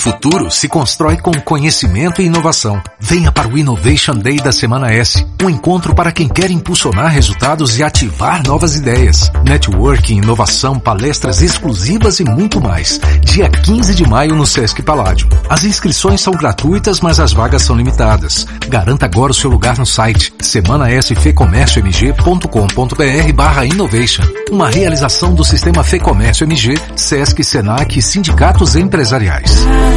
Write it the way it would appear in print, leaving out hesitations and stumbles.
futuro se constrói com conhecimento e inovação. Venha para o Innovation Day da Semana S, um encontro para quem quer impulsionar resultados e ativar novas ideias. Networking, inovação, palestras exclusivas e muito mais. Dia 15 de maio no Sesc Paládio. As inscrições são gratuitas, mas as vagas são limitadas. Garanta agora o seu lugar no site semanasfecomérciomg.com.br/innovation. Uma realização do Sistema Fê Comércio MG, Sesc, Senac e sindicatos empresariais.